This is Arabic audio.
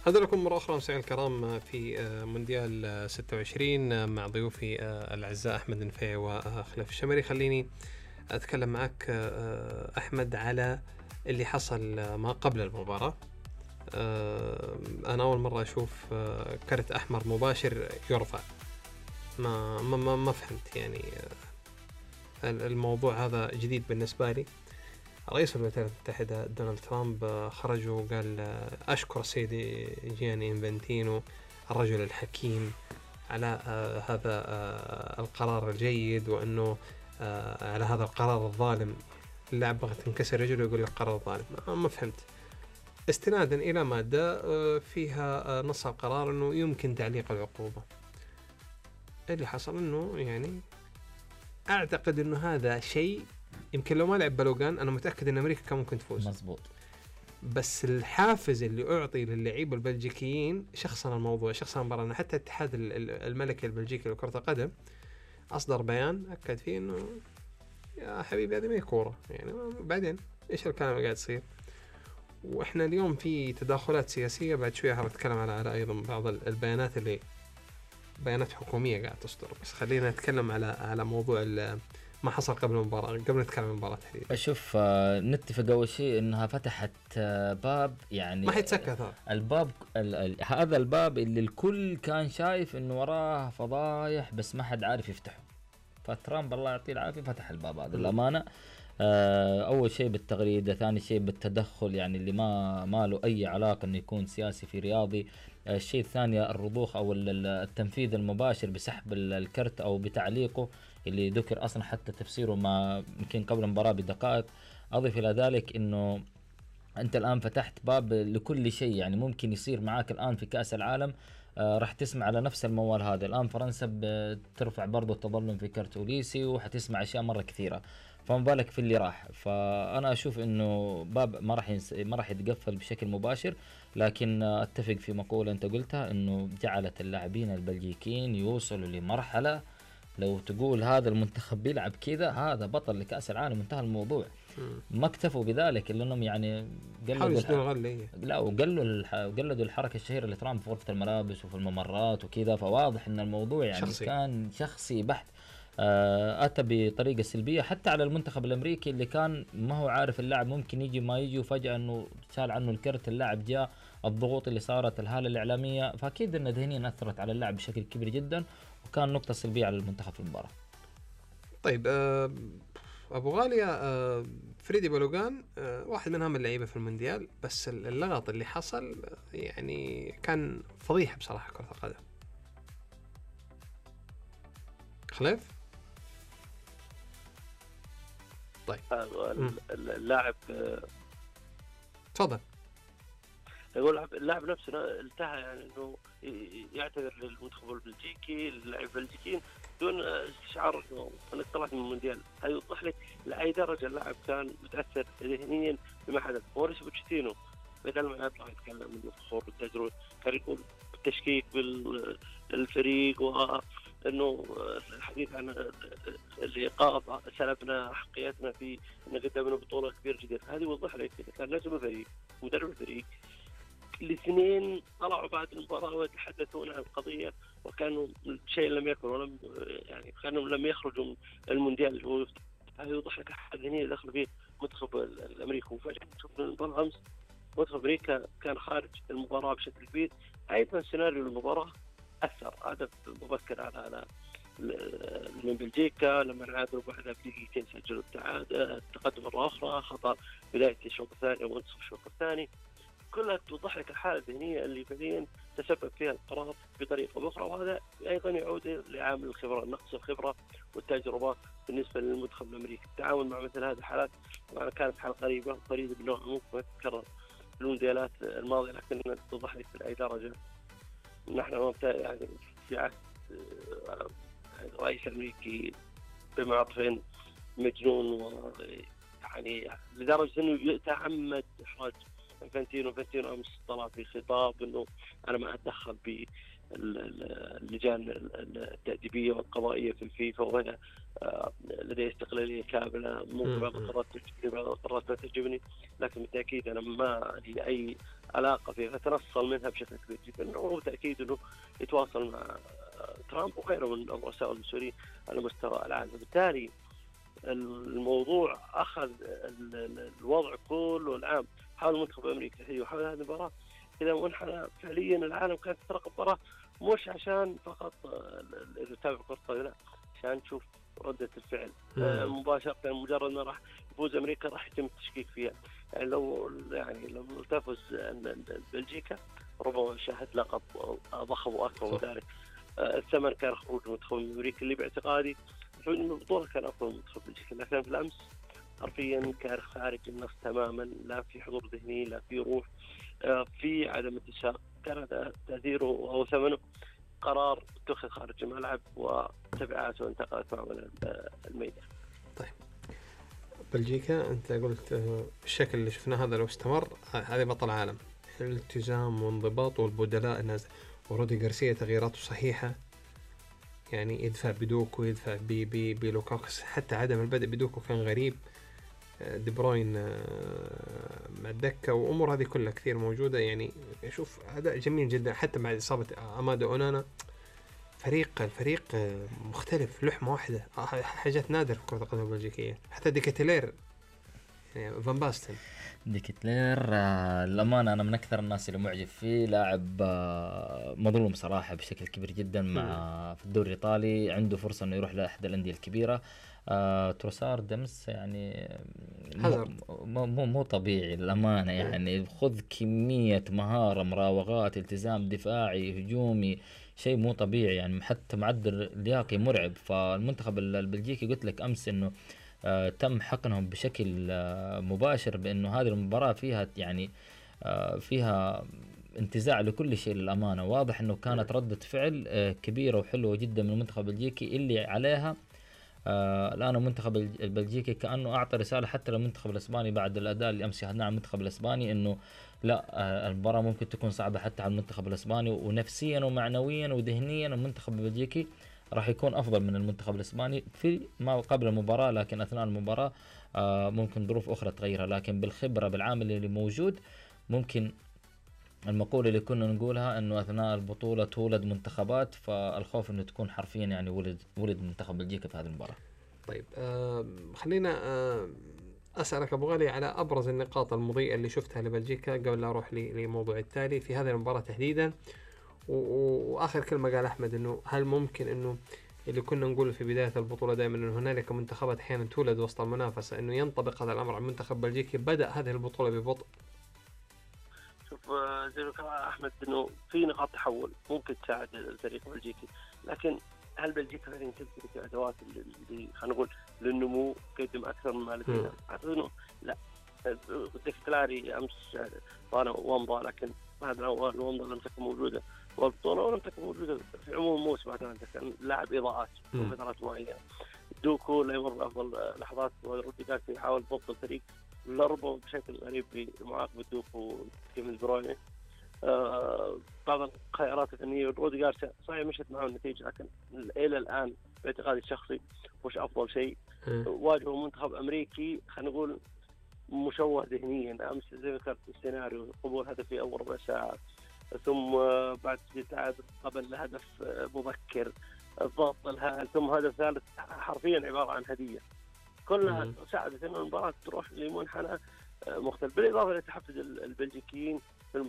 أهلا لكم مرة أخرى مستمعينا الكرام في مونديال 26 مع ضيوفي الأعزاء أحمد النفيعي وخلف الشمري. خليني أتكلم معك أحمد على اللي حصل ما قبل المباراة. أنا أول مرة أشوف كرت أحمر مباشر يرفع. ما فهمت يعني. الموضوع هذا جديد بالنسبة لي. رئيس الولايات المتحدة دونالد ترامب خرج وقال أشكر سيدي جياني إنفانتينو الرجل الحكيم على هذا القرار الجيد، وأنه على هذا القرار الظالم. اللاعب بغت تنكسر رجله يقول القرار الظالم. ما فهمت. استنادا إلى مادة فيها نص القرار أنه يمكن تعليق العقوبة. اللي حصل أنه يعني أعتقد أنه هذا شيء يمكن لو ما لعب بلوغان أنا متأكد أن أمريكا كان ممكن تفوز. مزبوط. بس الحافز اللي أعطي للاعبين البلجيكيين شخصنا الموضوع شخصنا المباراة. حتى الاتحاد الملكي البلجيكي لكرة القدم أصدر بيان أكد فيه أنه يا حبيبي هذه ما هي كورة يعني. بعدين إيش الكلام اللي قاعد يصير؟ وإحنا اليوم في تداخلات سياسية بعد شوية هنتكلم على أيضا بعض البيانات اللي بيانات حكومية قاعد تصدر. بس خلينا نتكلم على موضوع ما حصل قبل المباراة، قبل نتكلم عن المباراة تحديدا. أشوف نتفق أول شيء إنها فتحت باب، يعني ما حيتسكر الباب هذا الباب اللي الكل كان شايف إنه وراه فضايح بس ما حد عارف يفتحه. فترامب الله يعطيه العافية فتح الباب هذا الأمانة. أول شيء بالتغريدة، ثاني شيء بالتدخل يعني اللي ما له أي علاقة إنه يكون سياسي في رياضي. الشيء الثاني الرضوخ أو التنفيذ المباشر بسحب الكرت أو بتعليقه اللي ذكر أصلا حتى تفسيره ما يمكن قبل المباراة بدقائق. أضيف إلى ذلك إنه أنت الآن فتحت باب لكل شيء يعني ممكن يصير معاك الآن في كأس العالم. راح تسمع على نفس الموال هذا. الآن فرنسا بترفع برضو التظلم في كرت أوليسي وحتسمع أشياء مرة كثيرة، فما بالك في اللي راح. فأنا أشوف إنه باب ما راح يتقفل بشكل مباشر، لكن أتفق في مقولة أنت قلتها إنه جعلت اللاعبين البلجيكيين يوصلوا لمرحلة لو تقول هذا المنتخب بيلعب كذا هذا بطل لكأس العالم انتهى الموضوع. ما اكتفوا بذلك إلا انهم يعني قلدوا الحركة الشهيرة اللي ترامب في غرفة الملابس وفي الممرات وكذا. فواضح ان الموضوع يعني كان شخصي بحت. أتى بطريقة سلبية حتى على المنتخب الأمريكي اللي كان ما هو عارف اللاعب ممكن يجي ما يجي، وفجأة أنه شال عنه الكرت اللاعب جاء. الضغوط اللي صارت، الهالة الإعلامية، فأكيد أن ذهنيا أثرت على اللاعب بشكل كبير جدا، وكان نقطة سلبية على المنتخب في المباراة. طيب أبو غالية، فريدي بلوغان واحد من أهم اللعيبة في المونديال، بس اللغط اللي حصل يعني كان فضيحة بصراحة كرة القدم. خليف طيب اللاعب تفضل. يقول اللاعب نفسه التهى يعني انه يعتذر للمنتخب البلجيكي للاعب البلجيكيين دون استشعار انه انا طلعت من المونديال. هذا يوضح لك لاي درجه اللاعب كان متاثر ذهنيا بما حدث. موريس بوتشيتينو بدل ما يطلع يتكلم من الفخور والتجربه كان يقول بالتشكيك بالفريق وانه الحديث عن الايقاف سلبنا حقيتنا في ان قدمنا بطوله كبيره جدا. هذه يوضح لك كان نجم الفريق مدرب الفريق الاثنين طلعوا بعد المباراة ويتحدثون عن القضية وكانوا شيء لم يكن ولم يعني كانوا لم يخرجوا من المونديال. هذا يوضح لك الذهنية اللي دخل فيه منتخب الأمريكي. وفجأة شفنا المباراة أمس منتخب أمريكا كان خارج المباراة بشكل كبير. أيضا سيناريو المباراة أثر هدف مبكر على من بلجيكا لما عادوا بعدها بدقيقتين سجلوا التقدم مرة أخرى. خطأ بداية الشوط الثاني أو منتصف الشوط الثاني. كلها توضح لك الحالة الذهنية اللي فعليا تسبب فيها القرار بطريقة أخرى. وهذا أيضا يعود لعامل الخبرة، نقص الخبرة والتجربة بالنسبة للمنتخب الأمريكي. التعامل مع مثل هذه الحالات طبعا كانت حالة غريبة فريدة بالنوع ممكن تتكرر في المونديالات الماضية، لكن توضح لك بأي درجة نحن يعني في عهد الرئيس الأمريكي بمعطفين مجنون، ويعني لدرجة أنه يتعمد إحراج إنفانتينو أمس طلع في خطاب إنه أنا ما أتدخل باللجان التأديبية والقضائية في الفيفا، وأنا لدي استقلالية كاملة. ممكن بعض القرارات تعجبني بعض القرارات ما تعجبني، لكن بالتأكيد أنا ما لي أي علاقة فيها فتنصل منها بشكل كبير جدا، وهو تأكيد أنه يتواصل مع ترامب وغيره من الرؤساء والمسؤولين على مستوى العالم. بالتالي الموضوع أخذ الوضع كله العام حول منتخب أمريكا وحول هذه المباراة إذا منحنى فعليا العالم كانت تترقب مباراة مش عشان فقط إذا تتابع كرة القدم، لا عشان تشوف ردة الفعل مباشرة. مجرد ما راح يفوز أمريكا راح يتم التشكيك فيها. يعني لو تفوز بلجيكا ربما شاهد لقب ضخم وأكبر من ذلك. الثمن كان خروج المنتخب الأمريكي اللي باعتقادي في البطولة كان أفضل منتخب بلجيكا، لكن في الأمس حرفيا كان خارج النص تماما، لا في حضور ذهني لا في روح، في عدم اتساق، كان تأثيره أو ثمنه قرار اتخذ خارج الملعب وتبعاته انتقلت معه من الميدان. طيب بلجيكا انت قلت الشكل اللي شفناه هذا لو استمر هذا بطل عالم، الالتزام وانضباط والبدلاء النازل، ورودي غارسيا تغييراته صحيحة، يعني يدفع بدوكو يدفع بلوكاكس، حتى عدم البدء بدوكو كان غريب، دي بروين مع الدكة وأمور هذه كلها كثير موجودة. يعني أشوف أداء جميل جدا حتى مع إصابة أمادو أونانا. الفريق مختلف، لحمة واحدة، حاجات نادرة في كرة القدم البلجيكية. حتى ديكاتيلير يعني فان باستن ديكاتلير الأمانة أنا من أكثر الناس اللي معجب فيه، لاعب مظلوم صراحة بشكل كبير جدا مع في الدوري الإيطالي، عنده فرصة إنه يروح لأحد الأندية الكبيرة. تروسار دمس يعني مو طبيعي الأمانة، يعني خذ كمية مهارة، مراوغات، التزام دفاعي هجومي، شيء مو طبيعي يعني، حتى معدل لياقي مرعب. فالمنتخب البلجيكي قلت لك أمس إنه تم حقنهم بشكل مباشر بأنه هذه المباراة فيها يعني فيها انتزاع لكل شيء للأمانة. واضح أنه كانت ردة فعل كبيرة وحلوة جدا من المنتخب البلجيكي اللي عليها الآن المنتخب البلجيكي كأنه أعطى رسالة حتى للمنتخب الإسباني بعد الأداء اللي أمس شاهدناه على المنتخب الإسباني، إنه لا المباراة ممكن تكون صعبة حتى على المنتخب الإسباني، ونفسيا ومعنويا وذهنيا المنتخب البلجيكي راح يكون أفضل من المنتخب الإسباني في ما قبل المباراة، لكن أثناء المباراة ممكن ظروف أخرى تغيرها، لكن بالخبرة بالعامل اللي موجود ممكن المقولة اللي كنا نقولها انه اثناء البطولة تولد منتخبات، فالخوف انه تكون حرفيا يعني ولد منتخب بلجيكا في هذه المباراة. طيب خلينا اسألك ابو غالي على ابرز النقاط المضيئة اللي شفتها لبلجيكا قبل لا اروح لموضوع التالي في هذه المباراة تحديدا. واخر كلمة قال احمد انه هل ممكن انه اللي كنا نقول في بداية البطولة دائما انه هنالك منتخبات احيانا تولد وسط المنافسة، انه ينطبق هذا الامر على المنتخب البلجيكي؟ بدأ هذه البطولة ببطء. شوف زي ما قال أحمد إنه في نقاط تحول ممكن تساعد الفريق البلجيكي، لكن هل بلجيكا فعلا تمتلك الأدوات اللي خلينا نقول للنمو قدم أكثر مما لدينا؟ أعتقد إنه لا. ديكلاري أمس طالع ومضى، لكن هذا الومضة لم تكن موجودة والبطولة ولم تكن موجودة في عموم الموسم، كان لاعب إضاءات في فترات معينة. دوكو لا يمر بأفضل لحظات، ورودي غارسيا يحاول ضبط الفريق لربما بشكل غريب بمعاقبة دوكو كيفن دي بروين. بعض الخيارات الفنية رودي غارسيا صحيح مشت معه النتيجة، لكن إلى الآن باعتقادي الشخصي مش أفضل شيء. واجهوا منتخب أمريكي خلينا نقول مشوه ذهنيا أمس، زي ما ذكرت السيناريو قبول هدف في أول ربع ساعة، ثم بعد تسديد قبل هدف مبكر، الضغط الهائل، ثم هدف ثالث حرفيا عبارة عن هدية، كلها ساعدت أن المباراة تروح لمنحنى مختلف. بالإضافة لتحفز البلجيكيين